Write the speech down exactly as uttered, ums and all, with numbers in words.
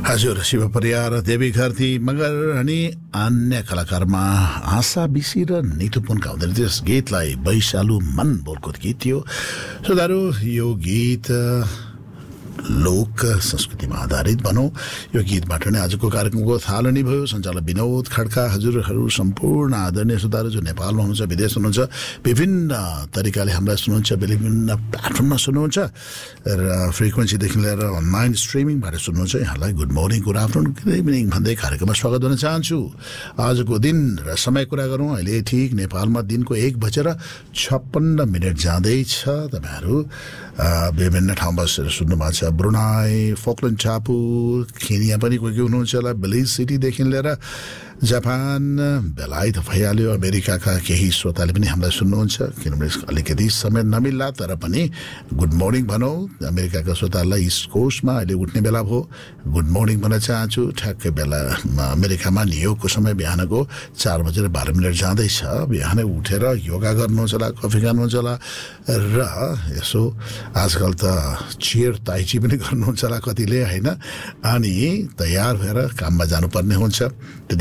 हजुर शिव परियार देवी घरती मगर अनि अन्य कलाकारमा आशा बिसी र नितु पुनका हुँदैन त्यस गीतलाई वैशालु मन बोलको गीत थियो। श्रोताहरू यो गीत लोक संस्कृतिमा आधारित भनौँ। यो गीतबाट नै आजको कार्यक्रमको थालनी भयो। सञ्चालक विनोद खड्का, हजुरहरू सम्पूर्ण आदरणीय श्रोताहरू जो नेपालमा हुनुहुन्छ, विदेश हुनुहुन्छ, विभिन्न तरिकाले हामीलाई सुन्नुहुन्छ, विभिन्न प्लेटफर्ममा सुन्नुहुन्छ र फ्रिक्वेन्सीदेखि लिएर अनलाइन स्ट्रिमिङबाट सुन्नुहुन्छ, यहाँलाई good morning, good afternoon, good evening भन्दै कार्यक्रममा स्वागत गर्न चाहन्छु। आजको दिन र समय कुरा गरौँ। अहिले ठिक नेपालमा दिनको एक बजेर छप्पन्न मिनट जाँदैछ। तपाईँहरू विभिन्न ठाउँमा सुन्नु भएको छ। ब्रुनाई, फोकल्यान्ड टापु, केनिया पनि कोही कोही हुनुहुन्छ होला, बेलिज सिटीदेखि लिएर जापान, बेलायत भइहाल्यो, अमेरिकाका केही श्रोताले पनि हामीलाई सुन्नुहुन्छ। किनभने अलिकति समय नमिल्ला तर पनि गुड मर्निङ भनौँ। अमेरिकाका श्रोताहरूलाई इस्ट कोस्टमा अहिले उठ्ने बेला भयो, गुड मर्निङ भन्न चाहन्छु। ठ्याक्कै बेला अमेरिकामा न्युयोर्कको समय बिहानको चार बजेर बाह्र मिनट जाँदैछ। बिहानै उठेर योगा गर्नुहुन्छ होला, कफी खानुहुन्छ होला र यसो आजकल त चियर ताइची पनि गर्नुहुन्छ होला कतिले, होइन? अनि तयार भएर काममा जानुपर्ने हुन्छ।